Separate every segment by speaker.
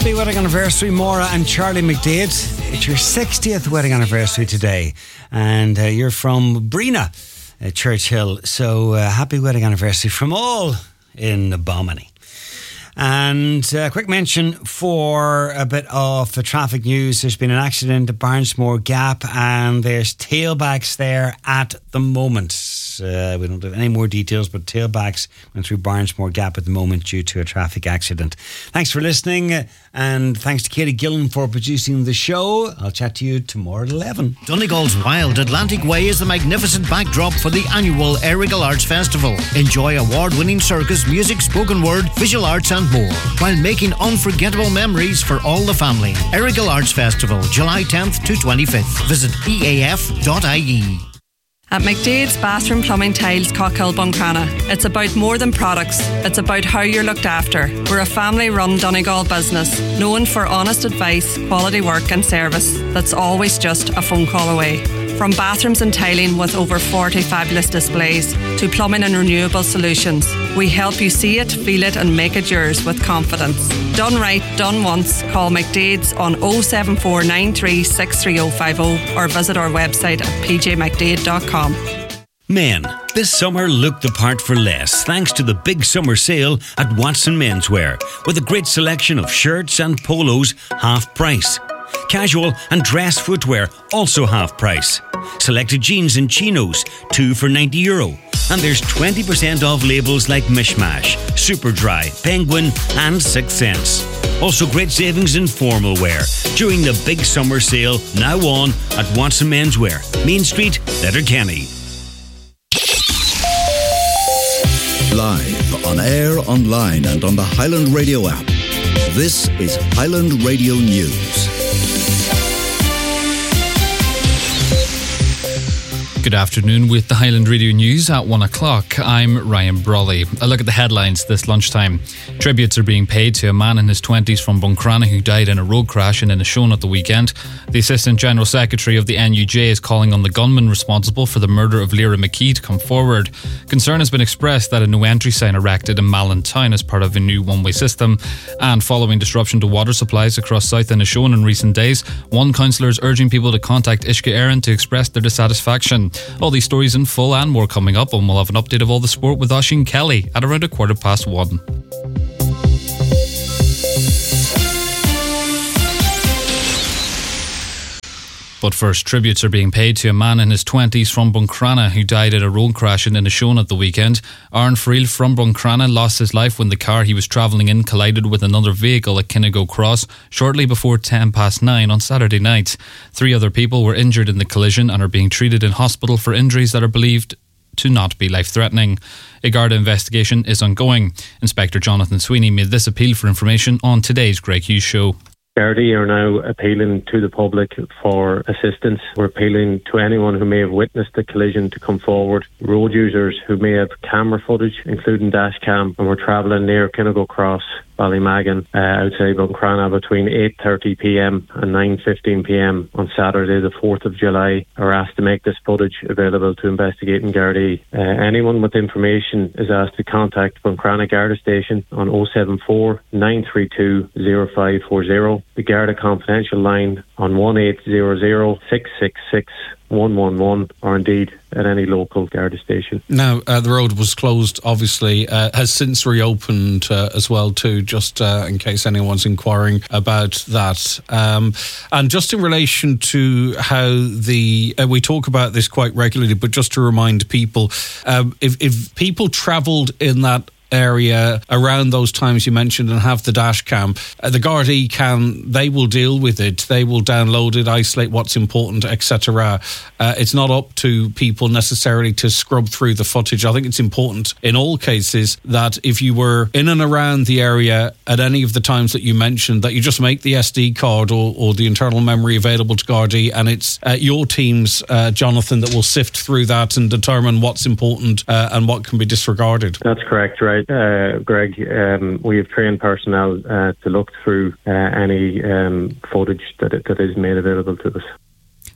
Speaker 1: Happy wedding anniversary, Maura and Charlie McDade. It's your 60th wedding anniversary today, and you're from Brina, Churchill. So happy wedding anniversary from all in Bomini. And a quick mention for a bit of the traffic news. There's been an accident at Barnesmore Gap, and there's tailbacks there at the moment. We don't have any more details, but tailbacks went through Barnesmore Gap at the moment due to a traffic accident. Thanks for listening, and thanks to Katie Gillen for producing the show. I'll chat to you tomorrow at 11.
Speaker 2: Donegal's wild Atlantic Way is the magnificent backdrop for the annual Errigal Arts Festival. Enjoy award-winning circus, music, spoken word, visual arts and more, while making unforgettable memories for all the family. Errigal Arts Festival, July 10th to 25th. Visit eaf.ie.
Speaker 3: At McDade's Bathroom Plumbing Tiles, Cockhill, Buncrana, it's about more than products. It's about how you're looked after. We're a family-run Donegal business, known for honest advice, quality work and service that's always just a phone call away. From bathrooms and tiling with over 40 fabulous displays to plumbing and renewable solutions, we help you see it, feel it and make it yours with confidence. Done right, done once. Call McDade's on 07493635050 or visit our website at pjmcdade.com.
Speaker 4: Men, this summer look the part for less thanks to the big summer sale at Watson Menswear, with a great selection of shirts and polos half price. Casual and dress footwear also half price. Selected jeans and chinos, 2 for €90. And there's 20% off labels like Mishmash, Superdry, Penguin and 6 Cents. Also great savings in formal wear during the big summer sale now on at Watson Menswear, Main Street, Letterkenny.
Speaker 5: Live, on air, online and on the Highland Radio app. This is Highland Radio News.
Speaker 6: Good afternoon with the Highland Radio News at 1 o'clock. I'm Ryan Brawley. A look at the headlines this lunchtime. Tributes are being paid to a man in his 20s from Buncrana who died in a road crash in Inishowen at the weekend. The Assistant General Secretary of the NUJ is calling on the gunman responsible for the murder of Lyra McKee to come forward. Concern has been expressed that a no entry sign erected in Malin Town as part of a new one-way system. And following disruption to water supplies across South Inishowen in recent days, one councillor is urging people to contact Ishka Éireann to express their dissatisfaction. All these stories in full and more coming up, and we'll have an update of all the sport with Oisín Kelly at around 1:15. But first, tributes are being paid to a man in his 20s from Buncrana who died in a road crash in Inishowen at the weekend. Aaron Friel from Buncrana lost his life when the car he was travelling in collided with another vehicle at Kinnigo Cross shortly before 9:10 on Saturday night. 3 other people were injured in the collision and are being treated in hospital for injuries that are believed to not be life-threatening. A Garda investigation is ongoing. Inspector Jonathan Sweeney made this appeal for information on today's Greg Hughes Show.
Speaker 7: Gardaí are now appealing to the public for assistance. We're appealing to anyone who may have witnessed the collision to come forward. Road users who may have camera footage, including dash cam, and were travelling near Kinnigo Cross, Ballymagan, outside Buncrana between 8:30pm and 9:15pm on Saturday the 4th of July are asked to make this footage available to investigating Gardaí. Anyone with information is asked to contact Buncrana Garda Station on 074 932 0540, the Garda Confidential line on 1800 666 111, or indeed at any local Garda station.
Speaker 8: Now, the road was closed, obviously, has since reopened as well too, just in case anyone's inquiring about that. And just in relation to how we talk about this quite regularly, but just to remind people, if people travelled in that area around those times you mentioned and have the dash cam, the Gardaí they will deal with it. They will download it, isolate what's important, etc. It's not up to people necessarily to scrub through the footage. I think it's important in all cases that if you were in and around the area at any of the times that you mentioned, that you just make the SD card or the internal memory available to Gardaí, and it's your teams, Jonathan, that will sift through that and determine what's important and what can be disregarded.
Speaker 7: That's correct, right. Greg, we have trained personnel to look through any footage that is made available to us.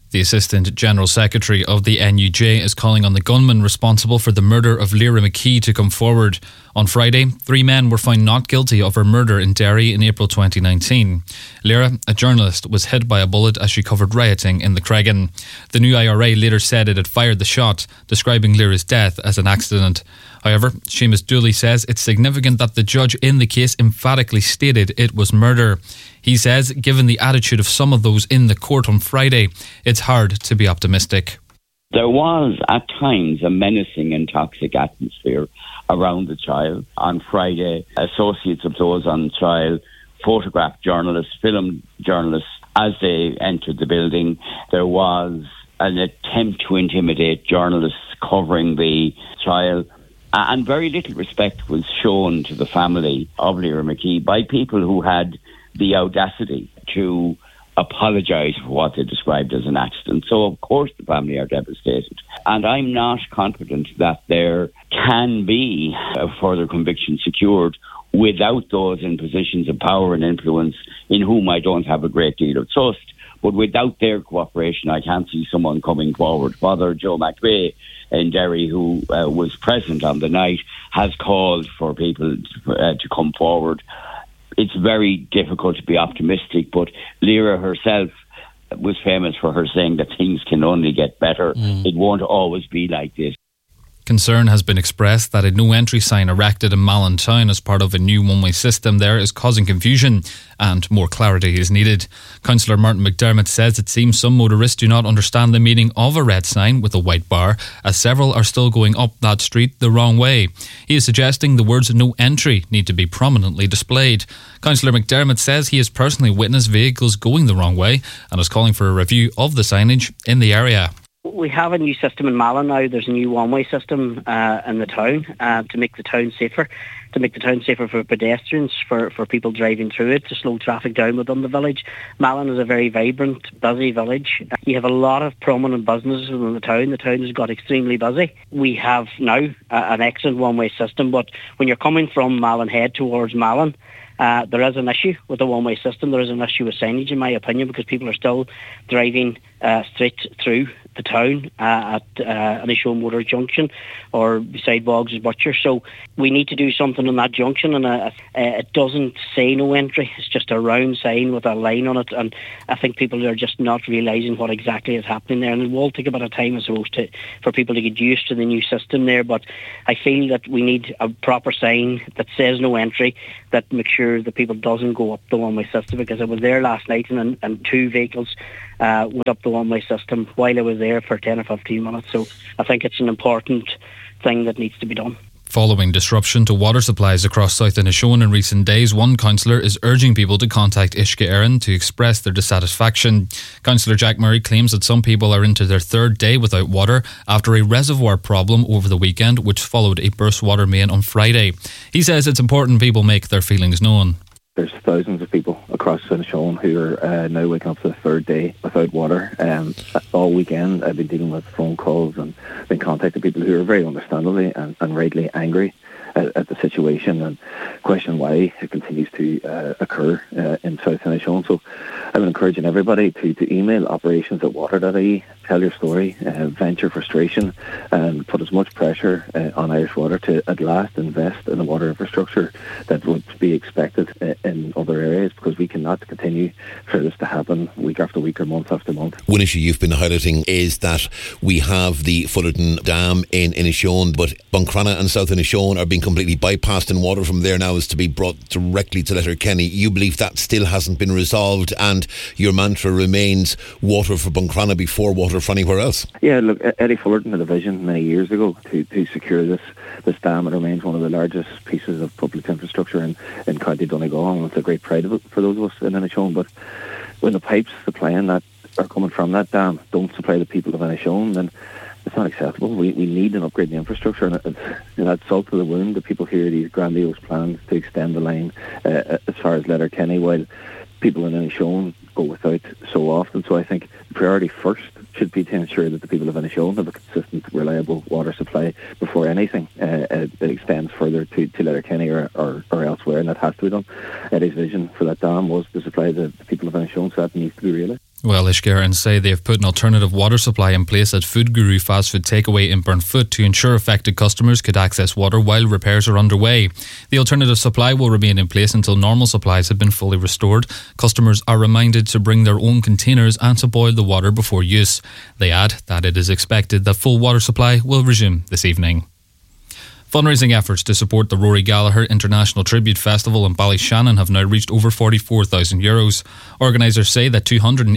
Speaker 6: The Assistant General Secretary of the NUJ is calling on the gunman responsible for the murder of Lyra McKee to come forward. On Friday, 3 men were found not guilty of her murder in Derry in April 2019. Lyra, a journalist, was hit by a bullet as she covered rioting in the Cregan. The new IRA later said it had fired the shot, describing Lyra's death as an accident. However, Seamus Dooley says it's significant that the judge in the case emphatically stated it was murder. He says, given the attitude of some of those in the court on Friday, it's hard to be optimistic.
Speaker 9: There was, at times, a menacing and toxic atmosphere around the trial. On Friday, associates of those on trial photographed journalists, filmed journalists as they entered the building. There was an attempt to intimidate journalists covering the trial. And very little respect was shown to the family of Lyra McKee by people who had the audacity to apologise for what they described as an accident. So, of course, the family are devastated. And I'm not confident that there can be a further conviction secured without those in positions of power and influence, in whom I don't have a great deal of trust. But without their cooperation, I can't see someone coming forward. Father Joe McVeigh in Derry, who was present on the night, has called for people to come forward. It's very difficult to be optimistic, but Lyra herself was famous for her saying that things can only get better. It won't always be like this.
Speaker 6: Concern has been expressed that a no entry sign erected in Malin Town as part of a new one-way system there is causing confusion and more clarity is needed. Councillor Martin McDermott says it seems some motorists do not understand the meaning of a red sign with a white bar, as several are still going up that street the wrong way. He is suggesting the words no entry need to be prominently displayed. Councillor McDermott says he has personally witnessed vehicles going the wrong way and is calling for a review of the signage in the area.
Speaker 10: We have a new system in Malin now. There's a new one-way system in the town to make the town safer, for pedestrians, for people driving through it, to slow traffic down within the village. Malin is a very vibrant, busy village. You have a lot of prominent businesses within the town. The town has got extremely busy. We have now an excellent one-way system, but when you're coming from Malin Head towards Malin, there is an issue with the one-way system. There is an issue with signage, in my opinion, because people are still driving straight through the town at Inishowen Motor Junction or beside Boggs' Butcher. So we need to do something on that junction, and it doesn't say no entry. It's just a round sign with a line on it, and I think people are just not realising what exactly is happening there. And it will take a bit of time, I suppose, for people to get used to the new system there. But I feel that we need a proper sign that says no entry, that makes sure that people doesn't go up the one-way system, because I was there last night and 2 vehicles went up the one-way system while I was there for 10 or 15 minutes. So I think it's an important thing that needs to be done.
Speaker 6: Following disruption to water supplies across South Inishowen in recent days, one councillor is urging people to contact Uisce Éireann to express their dissatisfaction. Councillor Jack Murray claims that some people are into their 3rd day without water after a reservoir problem over the weekend, which followed a burst water main on Friday. He says it's important people make their feelings known.
Speaker 11: There's thousands of people across Inishowen who are now waking up for the 3rd day without water. All weekend I've been dealing with phone calls and been contacting people who are very understandably and rightly angry at the situation and question why it continues to occur in South Inishowen. So I'm encouraging everybody to email operations@water.ie, tell your story, vent your frustration, and put as much pressure on Irish Water to at last invest in the water infrastructure that would be expected in other areas, because we cannot continue for this to happen week after week or month after month.
Speaker 12: One issue you've been highlighting is that we have the Fullerton Dam in Inishowen, but Buncrana and South Inishowen are being completely bypassed, and water from there now is to be brought directly to Letterkenny. You believe that still hasn't been resolved, and your mantra remains water for Buncrana before water for anywhere else? Yeah, look,
Speaker 11: Eddie Fullerton had a vision many years ago to secure this dam. It remains one of the largest pieces of public infrastructure in County Donegal, and it's a great pride for those of us in Inishowen. But when the pipes supplying that are coming from that dam don't supply the people of Inishowen, then it's not acceptable. We need an upgrade in the infrastructure, and that's salt to the wound that people hear these grandiose plans to extend the line as far as Letterkenny, while people in Inishowen go without so often. So I think the priority first should be to ensure that the people of Inishowen have a consistent, reliable water supply before anything extends further to Letterkenny or elsewhere, and that has to be done. Eddie's vision for that dam was to supply the people of Inishowen, so that needs to be realised.
Speaker 6: Well, Ishgarans say they have put an alternative water supply in place at Food Guru fast food takeaway in Burnfoot to ensure affected customers could access water while repairs are underway. The alternative supply will remain in place until normal supplies have been fully restored. Customers are reminded to bring their own containers and to boil the water before use. They add that it is expected that full water supply will resume this evening. Fundraising efforts to support the Rory Gallagher International Tribute Festival in Ballyshannon have now reached over €44,000. Organisers say that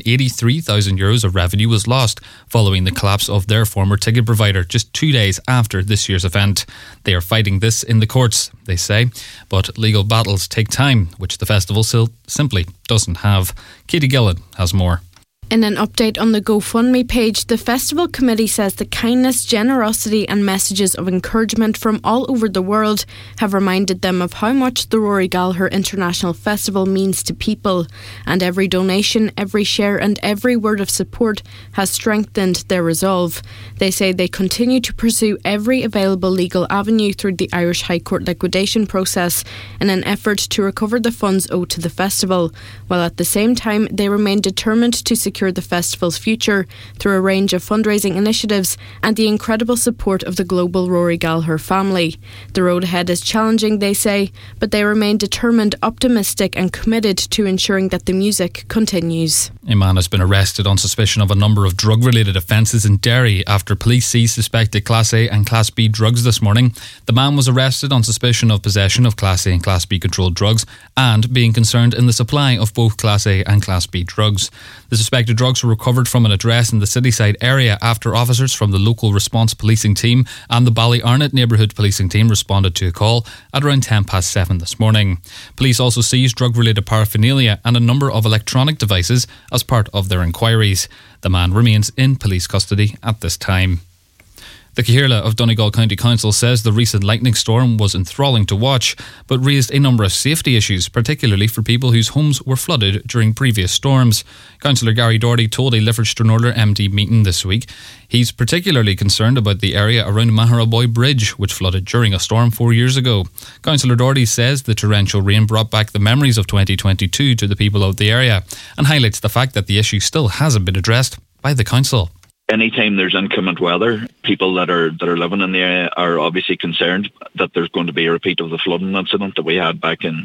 Speaker 6: €283,000 of revenue was lost following the collapse of their former ticket provider just 2 days after this year's event. They are fighting this in the courts, they say, but legal battles take time, which the festival simply doesn't have. Katie Gillen has more.
Speaker 13: In an update on the GoFundMe page, the festival committee says the kindness, generosity and messages of encouragement from all over the world have reminded them of how much the Rory Gallagher International Festival means to people, and every donation, every share and every word of support has strengthened their resolve. They say they continue to pursue every available legal avenue through the Irish High Court liquidation process in an effort to recover the funds owed to the festival, while at the same time they remain determined to secure the festival's future through a range of fundraising initiatives and the incredible support of the global Rory Gallagher family. The road ahead is challenging, they say, but they remain determined, optimistic and committed to ensuring that the music continues.
Speaker 6: A man has been arrested on suspicion of a number of drug-related offences in Derry after police seized suspected Class A and Class B drugs this morning. The man was arrested on suspicion of possession of Class A and Class B controlled drugs and being concerned in the supply of both Class A and Class B drugs. The suspected drugs were recovered from an address in the Cityside area after officers from the local response policing team and the Ballyarnett neighbourhood policing team responded to a call at around 7:10 this morning. Police also seized drug-related paraphernalia and a number of electronic devices as part of their inquiries. The man remains in police custody at this time. The Cathaoirleach of Donegal County Council says the recent lightning storm was enthralling to watch, but raised a number of safety issues, particularly for people whose homes were flooded during previous storms. Councillor Gary Doherty told a Lifford Stranraer MD meeting this week he's particularly concerned about the area around Maharaboy Bridge, which flooded during a storm 4 years ago. Councillor Doherty says the torrential rain brought back the memories of 2022 to the people of the area and highlights the fact that the issue still hasn't been addressed by the council.
Speaker 14: Anytime there's inclement weather, people that are living in the area are obviously concerned that there's going to be a repeat of the flooding incident that we had back in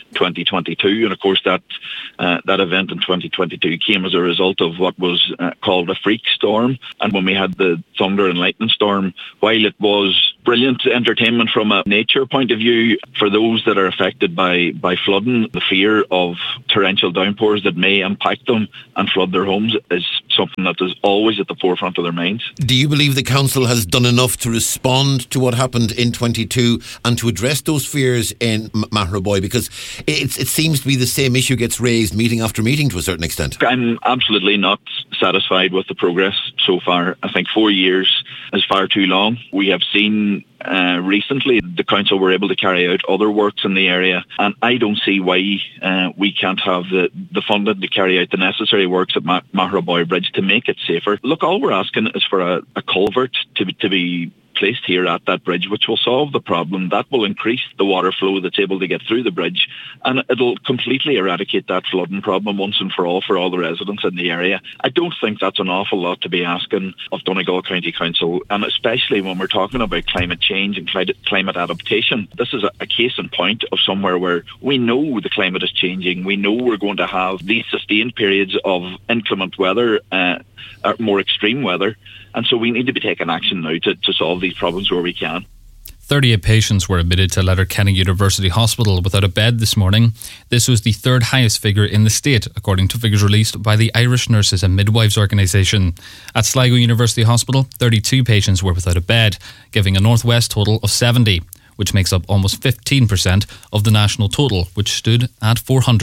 Speaker 14: 2022. And of course that event in 2022 came as a result of what was called a freak storm. And when we had the thunder and lightning storm, while it was brilliant entertainment from a nature point of view, for those that are affected by flooding, the fear of torrential downpours that may impact them and flood their homes is something that is always at the forefront of their minds.
Speaker 12: Do you believe the council has done enough to respond to what happened in 22 and to address those fears in Maharaboy? Because it seems to be the same issue gets raised meeting after meeting to a certain extent.
Speaker 14: I'm absolutely not satisfied with the progress so far. I think 4 years is far too long. We have seen recently the council were able to carry out other works in the area, and I don't see why we can't have the funding to carry out the necessary works at Maharaboy Bridge to make it safer. Look, all we're asking is for a culvert to be placed here at that bridge, which will solve the problem. That will increase the water flow that's able to get through the bridge, and it'll completely eradicate that flooding problem once and for all the residents in the area. I don't think that's an awful lot to be asking of Donegal County Council, and especially when we're talking about climate change and climate adaptation. This is a case in point of somewhere where we know the climate is changing. We know we're going to have these sustained periods of inclement weather, more extreme weather, and so we need to be taking action now to solve these problems where we can.
Speaker 6: 38 patients were admitted to Letterkenny University Hospital without a bed this morning. This was the third highest figure in the state, according to figures released by the Irish Nurses and Midwives Organisation. At Sligo University Hospital, 32 patients were without a bed, giving a Northwest total of 70, which makes up almost 15% of the national total, which stood at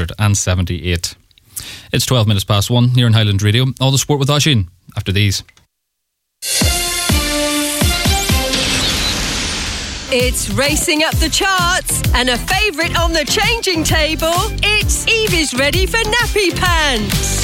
Speaker 6: 478. It's 12 minutes past 1 here on Highland Radio. All the sport with Oisín after these.
Speaker 15: It's racing up the charts and a favourite on the changing table. It's Evie's ready for nappy pants.